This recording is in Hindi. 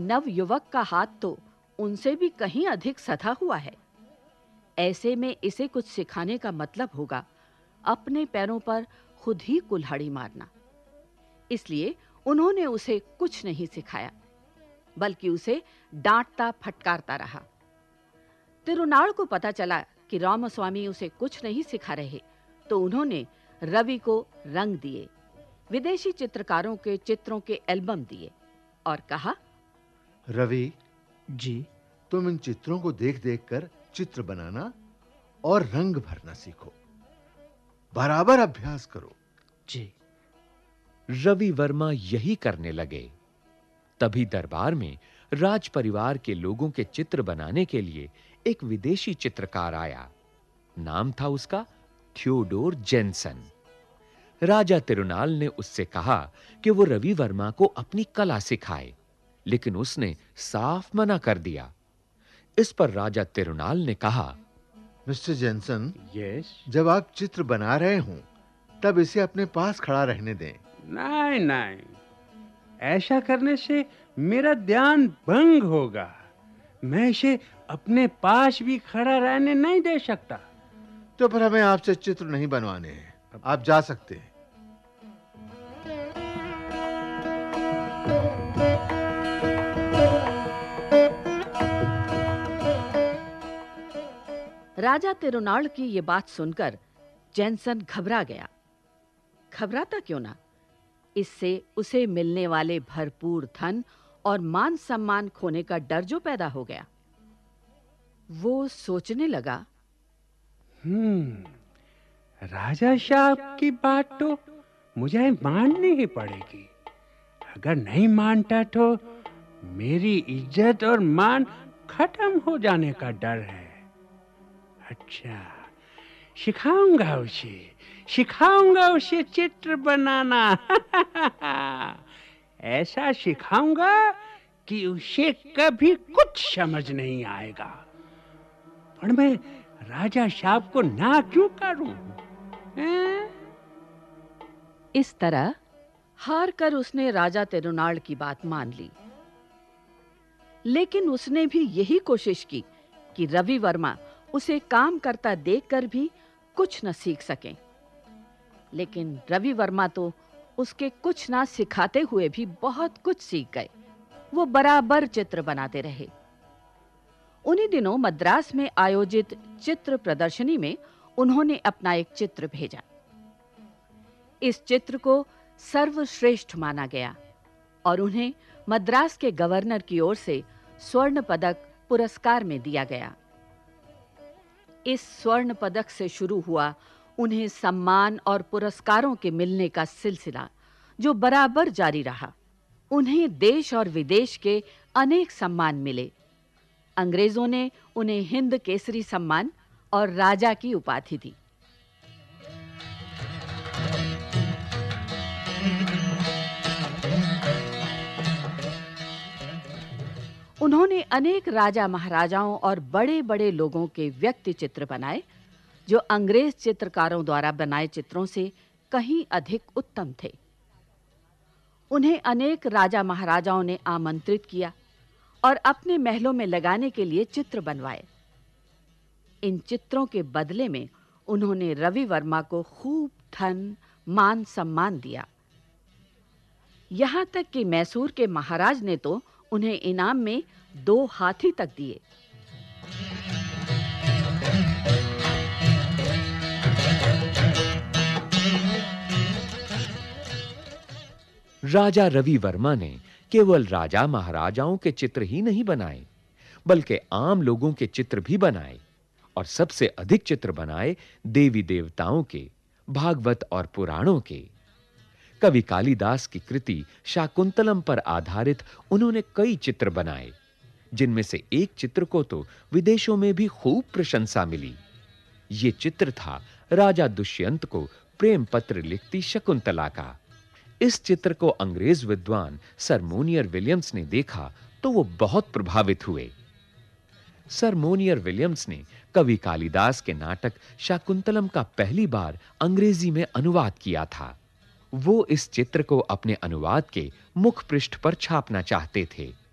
नवयुवक का हाथ तो उनसे भी कहीं अधिक सधा हुआ है। ऐसे में इसे कुछ सिखाने का मतलब होगा अपने पैरों पर खुद ही कुल्हाड़ी मारना। इसलिए उन्होंने उसे कुछ नहीं सिखाया, बल्कि उसे डांटता फटकारता रहा। तिरुनाल को पता चला कि रामास्वामी उसे कुछ नहीं सिखा रहे, तो उन्होंने रवि को रंग दिए, विदेशी चित्रकारों के चित्रों के एल्बम दिए और कहा, रवि जी, तुम इन चित्रों को देख-देख कर चित्र बनाना और रंग भरना सीखो। बराबर अभ्यास करो। जी। रवि वर्मा यही करने लगे। तभी दरबार में राज परिवार के लोगों के चित्र बनाने के लिए एक विदेशी चित्रकार आया। नाम था उसका थियोडोर जेनसन। राजा तिरुनाल ने उससे कहा कि वो रवि वर्मा को अपनी कला सिखाए, लेकिन उसने साफ मना कर दिया। इस पर राजा तिरुनाल ने कहा, मिस्टर जेनसन, यस। जब आप चित्र बना रहे हों, तब इसे अपने पास खड़ा रहने दें। नहीं नहीं, ऐसा करने से मेरा ध्यान भंग होगा। मैं इसे अपने पास भी खड़ा रहने नहीं दे सकता। तो फिर हमें आपसे चित्र नहीं बनवाने हैं। आप जा सकते हैं। राजा तिरुनाल की ये बात सुनकर जेनसन घबरा गया। घबराता क्यों ना? इससे उसे मिलने वाले भरपूर धन और मान सम्मान खोने का डर जो पैदा हो गया। वो सोचने लगा, राजा साहब की बात तो मुझे माननी ही पड़ेगी। अगर नहीं मानता तो मेरी इज्जत और मान खत्म हो जाने का डर है। अच्छा, सिखाऊंगा उसे चित्र बनाना। ऐसा सिखाऊंगा कि उसे कभी कुछ समझ नहीं आएगा। पर मैं राजा साहब को ना क्यों करूं? इस तरह हार कर उसने राजा तिरुनाल की बात मान ली। लेकिन उसने भी यही कोशिश की कि रवि वर्मा उसे काम करता देखकर भी कुछ न सीख सकें। लेकिन रवि वर्मा तो उसके कुछ ना सिखाते हुए भी बहुत कुछ सीख गए। वो बराबर चित्र बनाते रहे। उन्हीं दिनों मद्रास में आयोजित चित्र प्रदर्शनी में उन्होंने अपना एक चित्र भेजा। इस चित्र को सर्वश्रेष्ठ माना गया और उन्हें मद्रास के गवर्नर की ओर से स्वर्ण पदक पुरस्कार में दिया गया। इस स्वर्ण पदक से शुरू हुआ उन्हें सम्मान और पुरस्कारों के मिलने का सिलसिला, जो बराबर जारी रहा। उन्हें देश और विदेश के अनेक सम्मान मिले। अंग्रेजों ने उन्हें हिंद केसरी सम्मान और राजा की उपाधि दी। उन्होंने अनेक राजा महाराजाओं और बड़े-बड़े लोगों के व्यक्ति चित्र बनाए, जो अंग्रेज चित्रकारों द्वारा बनाए चित्रों से कहीं अधिक उत्तम थे। उन्हें अनेक राजा महाराजाओं ने आमंत्रित किया और अपने महलों में लगाने के लिए चित्र बनवाए। इन चित्रों के बदले में उन्होंने रवि वर्मा को खूब धन, मान, सम्मान दिया। यहाँ तक कि मैसूर के महाराज ने तो उन्हें इनाम में 2 हाथी तक दिए। राजा रवि वर्मा ने केवल राजा महाराजाओं के चित्र ही नहीं बनाए, बल्कि आम लोगों के चित्र भी बनाए और सबसे अधिक चित्र बनाए देवी देवताओं के, भागवत और पुराणों के। कवि कालिदास की कृति शाकुंतलम पर आधारित उन्होंने कई चित्र बनाए, जिनमें से एक चित्र को तो विदेशों में भी खूब प्रशंसा मिली। ये चित्र था राजा दुष्यंत को प्रेम पत्र लिखती शकुंतला का। इस चित्र को अंग्रेज विद्वान सर मोनियर विलियम्स ने देखा तो वो बहुत प्रभावित हुए। सर मोनियर विलियम्स ने कवि कालिदास के नाटक शाकुंतलम का पहली बार अंग्रेजी में अनुवाद किया था। वो इस चित्र को अपने अनुवाद के मुख पृष्ठ पर छापना चाहते थे।